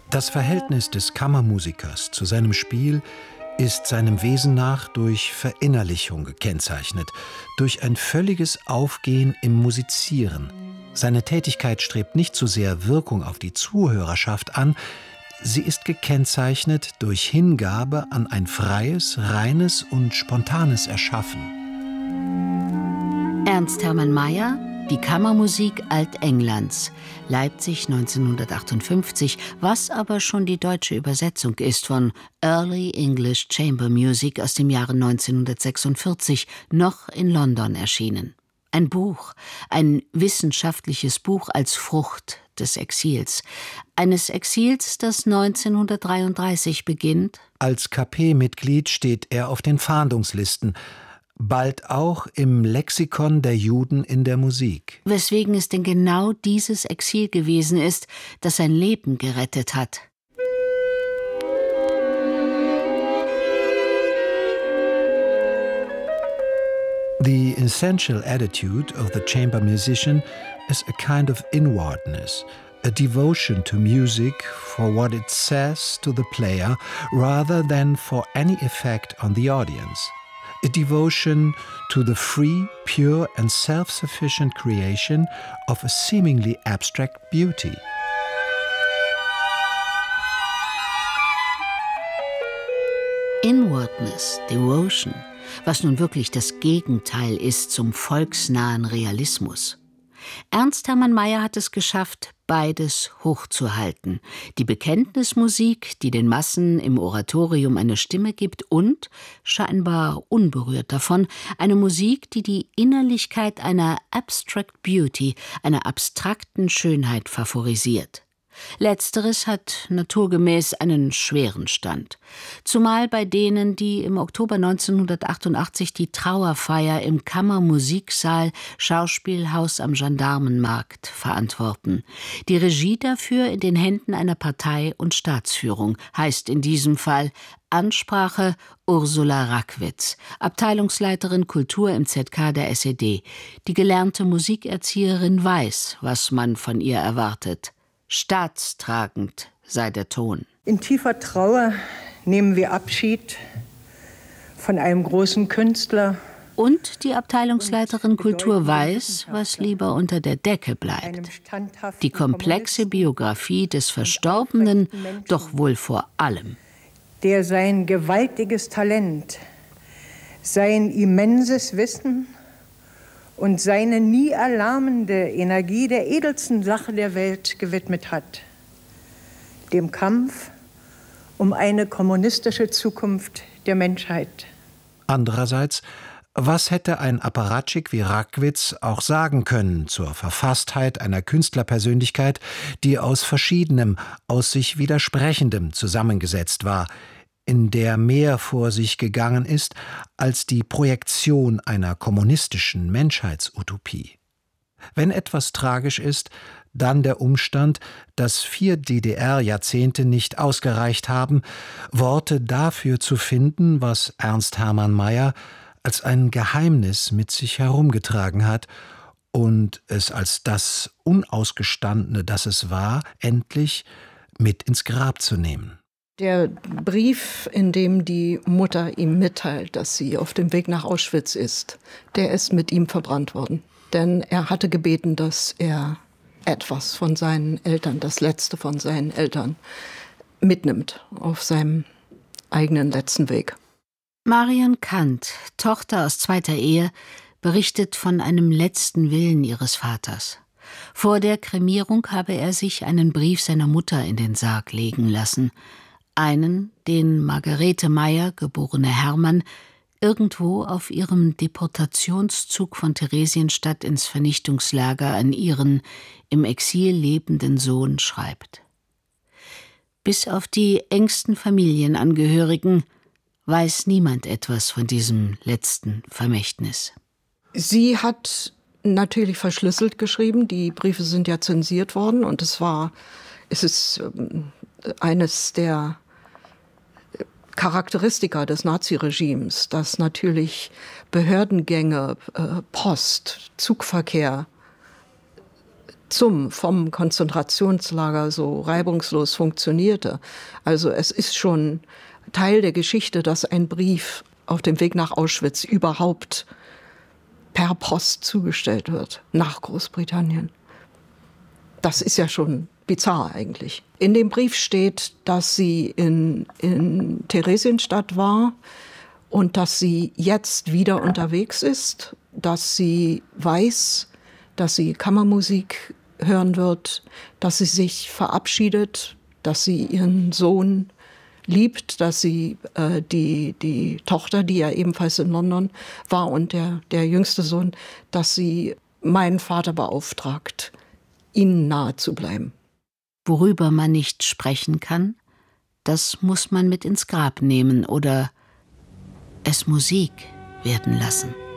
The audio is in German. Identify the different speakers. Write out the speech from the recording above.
Speaker 1: Das Verhältnis des Kammermusikers zu seinem Spiel ist seinem Wesen nach durch Verinnerlichung gekennzeichnet, durch ein völliges Aufgehen im Musizieren. Seine Tätigkeit strebt nicht so sehr Wirkung auf die Zuhörerschaft an, sie ist gekennzeichnet durch Hingabe an ein freies, reines und spontanes Erschaffen.
Speaker 2: Ernst Hermann Mayer, Die Kammermusik Altenglands, Leipzig 1958, was aber schon die deutsche Übersetzung ist von Early English Chamber Music aus dem Jahre 1946, noch in London erschienen. Ein Buch, ein wissenschaftliches Buch als Frucht des Exils. Eines Exils, das 1933 beginnt.
Speaker 1: Als KP-Mitglied steht er auf den Fahndungslisten, bald auch im Lexikon der Juden in der Musik.
Speaker 2: Weswegen es denn genau dieses Exil gewesen ist, das sein Leben gerettet hat.
Speaker 1: The essential attitude of the chamber musician is a kind of inwardness, a devotion to music for what it says to the player rather than for any effect on the audience. A devotion to the free, pure and self-sufficient creation of a seemingly abstract beauty.
Speaker 2: Inwardness, Devotion, was nun wirklich das Gegenteil ist zum volksnahen Realismus. Ernst Hermann Mayer hat es geschafft, beides hochzuhalten. Die Bekenntnismusik, die den Massen im Oratorium eine Stimme gibt, und, scheinbar unberührt davon, eine Musik, die die Innerlichkeit einer Abstract Beauty, einer abstrakten Schönheit favorisiert. Letzteres hat naturgemäß einen schweren Stand. Zumal bei denen, die im Oktober 1988 die Trauerfeier im Kammermusiksaal Schauspielhaus am Gendarmenmarkt verantworten. Die Regie dafür in den Händen einer Partei- und Staatsführung, heißt in diesem Fall Ansprache Ursula Rackwitz, Abteilungsleiterin Kultur im ZK der SED. Die gelernte Musikerzieherin weiß, was man von ihr erwartet. Staatstragend sei der Ton.
Speaker 3: In tiefer Trauer nehmen wir Abschied von einem großen Künstler.
Speaker 2: Und die Abteilungsleiterin Kultur weiß, was lieber unter der Decke bleibt. Die komplexe Biografie des Verstorbenen, doch wohl vor allem.
Speaker 3: Der sein gewaltiges Talent, sein immenses Wissen und seine nie erlahmende Energie der edelsten Sache der Welt gewidmet hat, dem Kampf um eine kommunistische Zukunft der Menschheit.
Speaker 1: Andererseits, was hätte ein Apparatschik wie Rackwitz auch sagen können zur Verfasstheit einer Künstlerpersönlichkeit, die aus Verschiedenem, aus sich Widersprechendem zusammengesetzt war, in der mehr vor sich gegangen ist als die Projektion einer kommunistischen Menschheitsutopie. Wenn etwas tragisch ist, dann der Umstand, dass 4 DDR-Jahrzehnte nicht ausgereicht haben, Worte dafür zu finden, was Ernst Hermann Mayer als ein Geheimnis mit sich herumgetragen hat und es als das Unausgestandene, das es war, endlich mit ins Grab zu nehmen.
Speaker 4: Der Brief, in dem die Mutter ihm mitteilt, dass sie auf dem Weg nach Auschwitz ist, der ist mit ihm verbrannt worden. Denn er hatte gebeten, dass er etwas von seinen Eltern, das Letzte von seinen Eltern, mitnimmt auf seinem eigenen letzten Weg.
Speaker 2: Marion Kant, Tochter aus zweiter Ehe, berichtet von einem letzten Willen ihres Vaters. Vor der Kremierung habe er sich einen Brief seiner Mutter in den Sarg legen lassen. Einen, den Margarete Mayer, geborene Hermann, irgendwo auf ihrem Deportationszug von Theresienstadt ins Vernichtungslager an ihren im Exil lebenden Sohn schreibt. Bis auf die engsten Familienangehörigen weiß niemand etwas von diesem letzten Vermächtnis.
Speaker 4: Sie hat natürlich verschlüsselt geschrieben. Die Briefe sind ja zensiert worden und es ist eines der Charakteristika des Naziregimes, dass natürlich Behördengänge, Post, Zugverkehr vom Konzentrationslager so reibungslos funktionierte. Also es ist schon Teil der Geschichte, dass ein Brief auf dem Weg nach Auschwitz überhaupt per Post zugestellt wird nach Großbritannien. Das ist ja schon bizarr eigentlich. In dem Brief steht, dass sie in Theresienstadt war und dass sie jetzt wieder unterwegs ist, dass sie weiß, dass sie Kammermusik hören wird, dass sie sich verabschiedet, dass sie ihren Sohn liebt, dass sie die Tochter, die ja ebenfalls in London war, und der jüngste Sohn, dass sie meinen Vater beauftragt, ihnen nahe zu bleiben.
Speaker 2: Worüber man nicht sprechen kann, das muss man mit ins Grab nehmen oder es Musik werden lassen.